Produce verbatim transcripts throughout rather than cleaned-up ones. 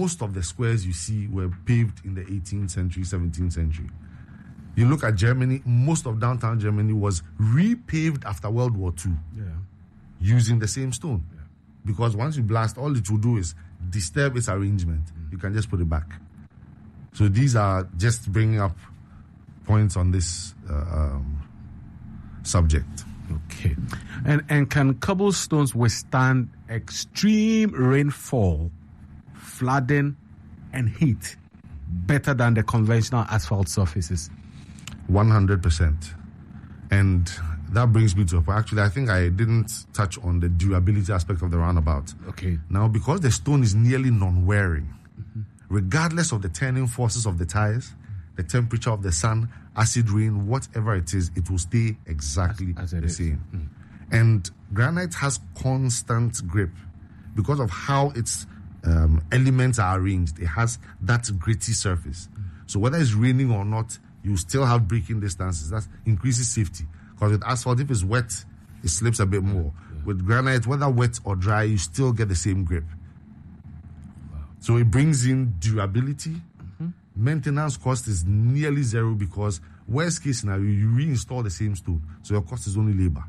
most of the squares you see were paved in the eighteenth century, seventeenth century. You look at Germany, most of downtown Germany was repaved after World War Two Yeah. using the same stone. Yeah. Because once you blast, all it will do is disturb its arrangement. Mm. You can just put it back. So these are just bringing up points on this uh, um, subject. Okay. And and can cobblestones withstand extreme rainfall, flooding, and heat better than the conventional asphalt surfaces? one hundred percent. And that brings me to a point. Actually, I think I didn't touch on the durability aspect of the roundabout. Okay. Now, because the stone is nearly non-wearing, mm-hmm. regardless of the turning forces of the tires, the temperature of the sun, acid rain, whatever it is, it will stay exactly as, as the is. same. Mm. And granite has constant grip because of how its um, elements are arranged. It has that gritty surface. Mm. So whether it's raining or not, you still have braking distances. That increases safety. Because with asphalt, if it's wet, it slips a bit more. Yeah. With granite, whether wet or dry, you still get the same grip. Wow. So it brings in durability. Mm-hmm. Maintenance cost is nearly zero because worst case scenario, you reinstall the same stone. So your cost is only labor.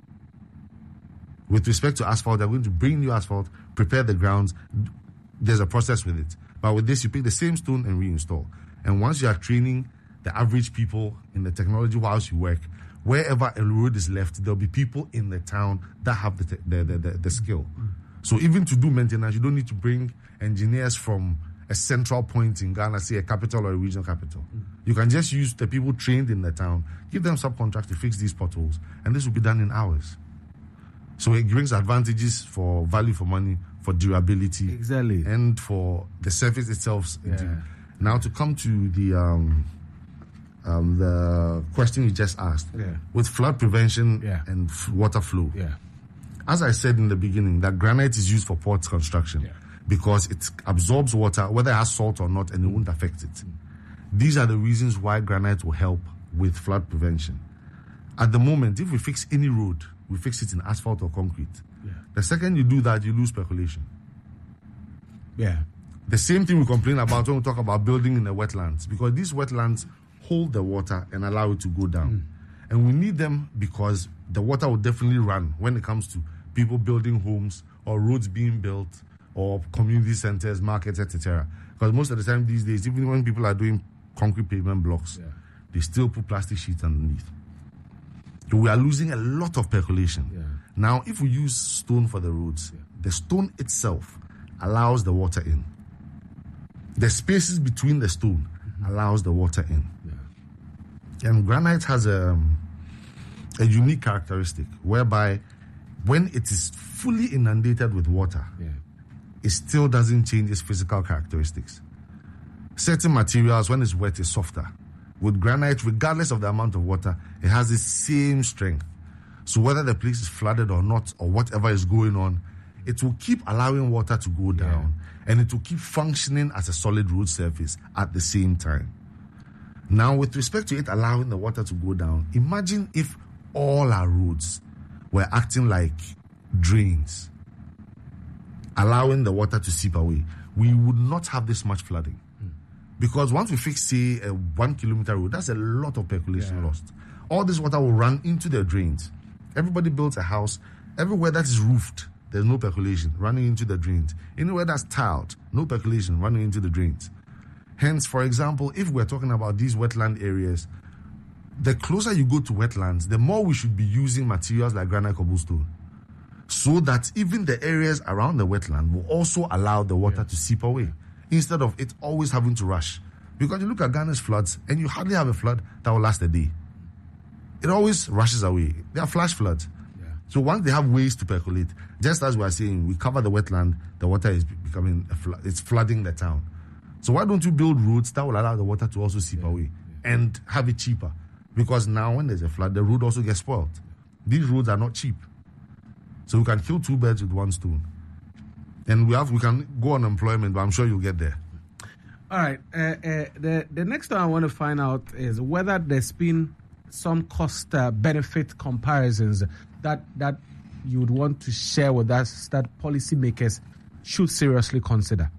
With respect to asphalt, they're going to bring new asphalt, prepare the grounds. There's a process with it. But with this, you pick the same stone and reinstall. And once you are training the average people in the technology whilst you work, wherever a road is left, there'll be people in the town that have the te- the, the, the, the skill. Mm. So even to do maintenance, you don't need to bring engineers from a central point in Ghana, say a capital or a regional capital. Mm. You can just use the people trained in the town, give them subcontracts to fix these potholes, and this will be done in hours. So it brings advantages for value for money, for durability, exactly, and for the surface itself. Yeah. Now to come to the um, um, the question you just asked, yeah. with flood prevention yeah. and f- water flow. Yeah. As I said in the beginning, that granite is used for port construction yeah. because it absorbs water, whether it has salt or not, and it won't affect it. Mm. These are the reasons why granite will help with flood prevention. At the moment, if we fix any road, we fix it in asphalt or concrete. Yeah. The second you do that, you lose percolation. Yeah. The same thing we complain about when we talk about building in the wetlands, because these wetlands hold the water and allow it to go down. Mm. And we need them because the water will definitely run when it comes to people building homes or roads being built or community centers, markets, et cetera. Because most of the time these days, even when people are doing concrete pavement blocks, yeah. they still put plastic sheets underneath. So we are losing a lot of percolation. Yeah. Now, if we use stone for the roads, yeah. the stone itself allows the water in. The spaces between the stone mm-hmm. allows the water in. Yeah. And granite has a, a unique characteristic whereby when it is fully inundated with water, yeah. it still doesn't change its physical characteristics. Certain materials, when it's wet, is softer. With granite, regardless of the amount of water, it has the same strength. So whether the place is flooded or not, or whatever is going on, it will keep allowing water to go down, yeah. and it will keep functioning as a solid road surface at the same time. Now, with respect to it allowing the water to go down, imagine if all our roads were acting like drains, allowing the water to seep away. We would not have this much flooding. Because once we fix, say, a one kilometer road, that's a lot of percolation yeah. lost. All this water will run into the drains. Everybody builds a house. Everywhere that is roofed, there's no percolation running into the drains. Anywhere that's tiled, no percolation running into the drains. Hence, for example, if we're talking about these wetland areas, the closer you go to wetlands, the more we should be using materials like granite cobblestone, so that even the areas around the wetland will also allow the water yeah. to seep away, instead of it always having to rush. Because you look at Ghana's floods, and you hardly have a flood that will last a day. It always rushes away. They are flash floods. Yeah. So once they have ways to percolate, just as we are saying, we cover the wetland, the water is becoming, a flood, it's flooding the town. So why don't you build roads that will allow the water to also seep yeah. away yeah. and have it cheaper? Because now when there's a flood, the road also gets spoiled. These roads are not cheap. So we can kill two birds with one stone. And we have we can go on employment, but I'm sure you'll get there. All right. Uh, uh, the the next one I want to find out is whether there's been some cost uh, benefit comparisons that that you would want to share with us that policymakers should seriously consider.